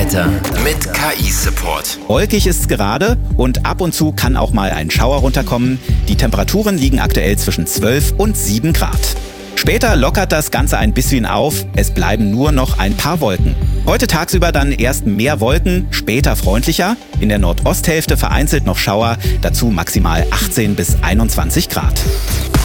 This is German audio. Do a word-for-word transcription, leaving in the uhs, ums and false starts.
Wetter mit K I-Support. Wolkig ist's gerade und ab und zu kann auch mal ein Schauer runterkommen. Die Temperaturen liegen aktuell zwischen zwölf und sieben Grad. Später lockert das Ganze ein bisschen auf, es bleiben nur noch ein paar Wolken. Heute tagsüber dann erst mehr Wolken, später freundlicher. In der Nordosthälfte vereinzelt noch Schauer, dazu maximal achtzehn bis einundzwanzig Grad.